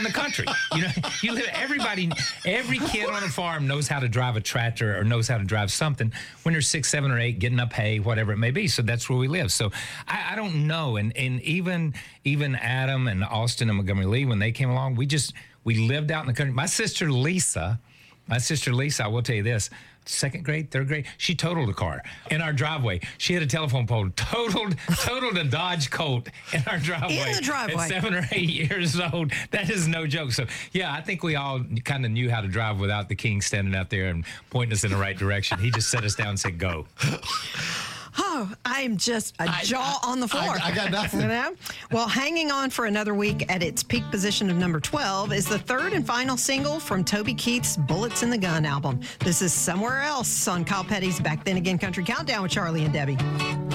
in the country. Every kid on a farm knows how to drive a tractor or knows how to drive something when they're 6, 7, or 8, getting up hay, whatever it may be. So that's where we live. So I don't know. And even Adam and Austin and Montgomery Lee, when they came along, we lived out in the country. My sister Lisa, I will tell you this. 2nd grade, 3rd grade, she totaled a car in our driveway. She had a telephone pole, totaled a Dodge Colt in our driveway. In the driveway. At 7 or 8 years old. That is no joke. So, yeah, I think we all kind of knew how to drive without the king standing out there and pointing us in the right direction. He just set us down and said, go. Oh, I'm just jaw on the floor. I got nothing. You know? Well, hanging on for another week at its peak position of number 12 is the 3rd and final single from Toby Keith's Bullets in the Gun album. This is Somewhere Else on Kyle Petty's Back Then Again Country Countdown with Charlie and Debbie.